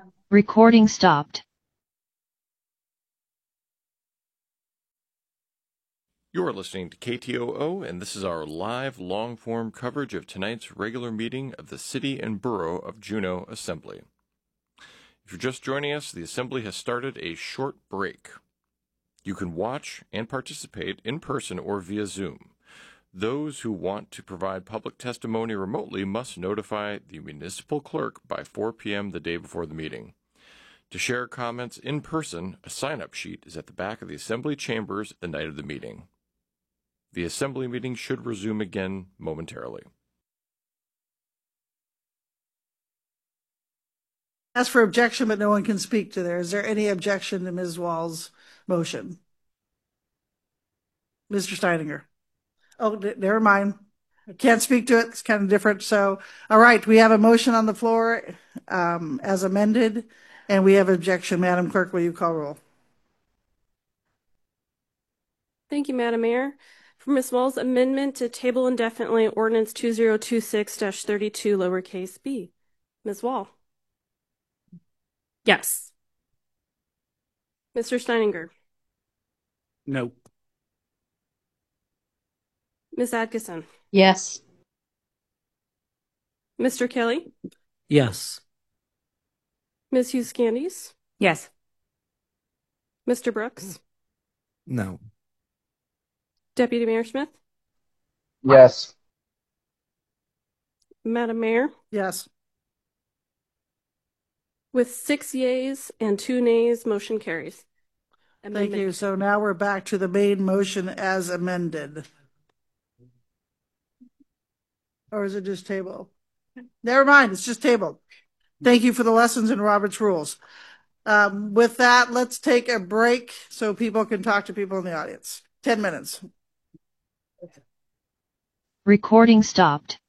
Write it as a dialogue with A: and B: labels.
A: Recording stopped.
B: You are listening to KTOO, and this is our live long-form coverage of tonight's regular meeting of the City and Borough of Juneau Assembly. If you're just joining us, the Assembly has started a short break. You can watch and participate in person or via Zoom. Those who want to provide public testimony remotely must notify the municipal clerk by 4 p.m. the day before the meeting. To share comments in person, a sign-up sheet is at the back of the Assembly chambers the night of the meeting. The Assembly meeting should resume again momentarily.
C: Ask for objection, but no one can speak to there. Is there any objection to Ms. Wall's motion? Mr. Steininger? Oh, never mind. I can't speak to it. It's kind of different. So, all right, we have a motion on the floor as amended, and we have objection. Madam Clerk, will you call roll?
D: Thank you, Madam Mayor. For Ms. Wall's amendment to table indefinitely ordinance 2026-32 lowercase b. Ms. Wall.
E: Yes.
D: Mr. Steininger.
E: No.
D: Ms. Atkinson.
A: Yes.
D: Mr. Kelly.
E: Yes.
D: Ms. Hughes Candies.
E: Yes.
D: Mr. Brooks.
E: No.
D: Deputy Mayor Smith.
F: Yes.
D: Madam Mayor.
C: Yes.
D: With 6 yeas and 2 nays, motion carries.
C: Thank you. So now we're back to the main motion as amended. Or is it just table? Never mind, it's just table. Thank you for the lessons in Robert's rules. With that, let's take a break so people can talk to people in the audience. 10 minutes.
A: Recording stopped.